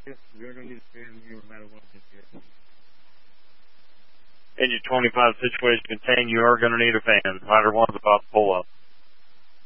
Yes, we're going to need a fan here no matter what this year. In your 25 situation contain, you are going to need a fan. Rider 1's about to pull up.